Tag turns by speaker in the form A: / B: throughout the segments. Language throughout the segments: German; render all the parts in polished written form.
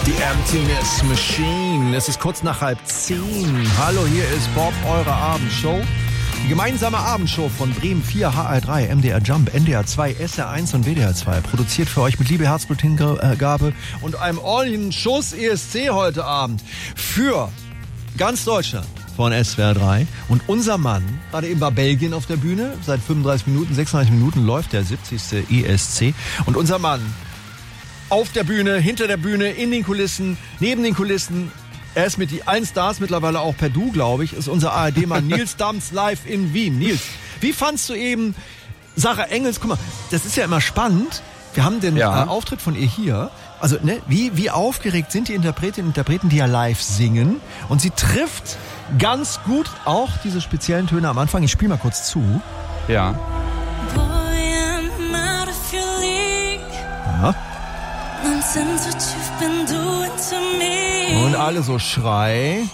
A: Die Emptiness Machine. Es ist kurz nach 9:30. Hallo, hier ist Bob, eure Abendshow. Die gemeinsame Abendshow von Bremen 4, HR3, MDR Jump, NDR 2, SR1 und WDR 2. Produziert für euch mit Liebe, Herzbluthingabe und einem ordentlichen Schuss ESC heute Abend. Für ganz Deutschland von SWR 3. Und unser Mann, gerade eben war Belgien auf der Bühne. Seit 35 Minuten, 36 Minuten läuft der 70. ESC. Und unser Mann auf der Bühne, hinter der Bühne, in den Kulissen, neben den Kulissen. Er ist mit allen Stars mittlerweile auch per Du, glaube ich, ist unser ARD-Mann Nils Dams live in Wien. Nils, wie fandst du eben Sarah Engels? Guck mal, das ist ja immer spannend. Wir haben den Auftritt von ihr hier. Also, ne, wie aufgeregt sind die Interpretinnen und Interpreten, die ja live singen. Und sie trifft ganz gut auch diese speziellen Töne am Anfang. Ich spiele mal kurz zu.
B: Ja.
A: Ja. Und alle so Schrei.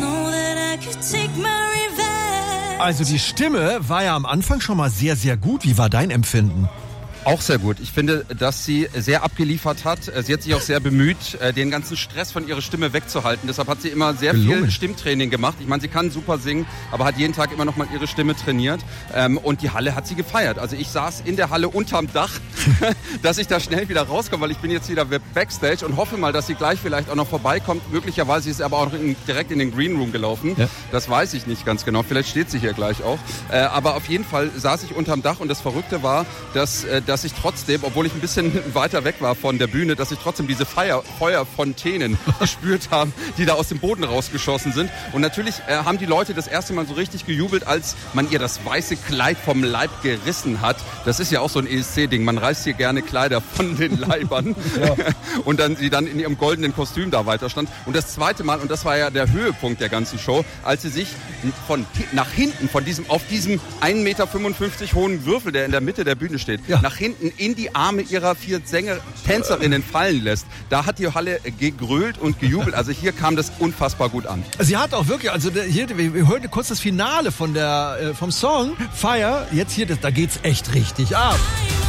A: Also die Stimme war ja am Anfang schon mal sehr, sehr gut. Wie war dein Empfinden?
B: Auch sehr gut. Ich finde, dass sie sehr abgeliefert hat. Sie hat sich auch sehr bemüht, den ganzen Stress von ihrer Stimme wegzuhalten. Deshalb hat sie immer sehr viel Stimmtraining gemacht. Ich meine, sie kann super singen, aber hat jeden Tag immer noch mal ihre Stimme trainiert. Und die Halle hat sie gefeiert. Also ich saß in der Halle unterm Dach, dass ich da schnell wieder rauskomme, weil ich bin jetzt wieder Backstage und hoffe mal, dass sie gleich vielleicht auch noch vorbeikommt. Möglicherweise ist sie aber auch direkt in den Green Room gelaufen. Ja. Das weiß ich nicht ganz genau. Vielleicht steht sie hier gleich auch. Aber auf jeden Fall saß ich unterm Dach und das Verrückte war, dass ich trotzdem, obwohl ich ein bisschen weiter weg war von der Bühne, dass ich trotzdem diese Feuerfontänen gespürt habe, die da aus dem Boden rausgeschossen sind. Und natürlich haben die Leute das erste Mal so richtig gejubelt, als man ihr das weiße Kleid vom Leib gerissen hat. Das ist ja auch so ein ESC-Ding. Man reißt hier gerne Kleider von den Leibern. Ja. Und dann sie dann in ihrem goldenen Kostüm da weiter stand. Und das zweite Mal, und das war ja der Höhepunkt der ganzen Show, als sie sich nach hinten auf diesem 1,55 Meter hohen Würfel, der in der Mitte der Bühne steht, nach hinten in die Arme ihrer 4 Tänzerinnen fallen lässt. Da hat die Halle gegrölt und gejubelt. Also hier kam das unfassbar gut an.
A: Sie hat auch wirklich, also hier, wir hören kurz das Finale vom Song Fire. Jetzt hier, da geht's echt richtig ab.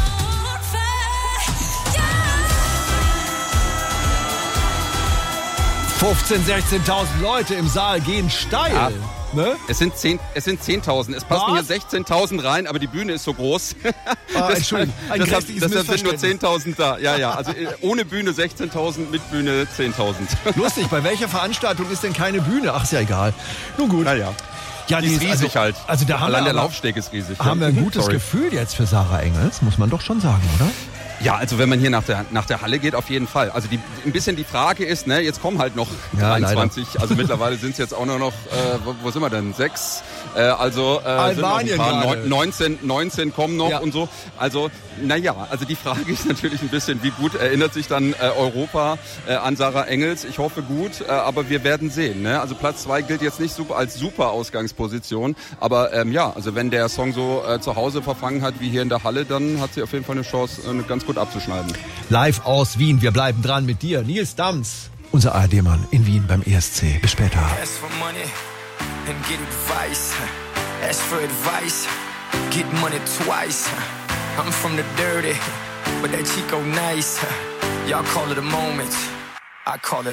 A: Ja. 16.000 Leute im Saal gehen steil. Ja. Ne?
B: Es sind 10.000. Es passen hier 16.000 rein, aber die Bühne ist so groß.
A: Entschuldigung,
B: deshalb sind nur 10.000 da. Ja, also ohne Bühne 16.000, mit Bühne 10.000.
A: Lustig, bei welcher Veranstaltung ist denn keine Bühne? Ach, ist ja egal. Nun gut.
B: Naja. Ja, die ist riesig halt.
A: Also da
B: allein der Laufsteg ist riesig.
A: Haben wir ein gutes Gefühl jetzt für Sarah Engels, muss man doch schon sagen, oder?
B: Ja, also wenn man hier nach der Halle geht, auf jeden Fall. Also ein bisschen die Frage ist, ne, jetzt kommen halt noch 23, leider. Also mittlerweile sind es jetzt auch nur noch, wo sind wir denn? 6?
A: Albanien
B: sind noch ein paar, 19 kommen noch und so. Also, also die Frage ist natürlich ein bisschen, wie gut erinnert sich dann Europa an Sarah Engels? Ich hoffe gut, aber wir werden sehen. Ne? Also Platz 2 gilt jetzt nicht als super Ausgangsposition, aber also wenn der Song so zu Hause verfangen hat wie hier in der Halle, dann hat sie auf jeden Fall eine Chance, ganz gut abzuschneiden.
A: Live aus Wien, wir bleiben dran mit dir. Nils Dams, unser ARD-Mann in Wien beim ESC. Bis später.
C: Ask for money and get advice. Ask for advice, get money twice. I'm from the dirty, but that Chico nice. Y'all call it a moment, I call it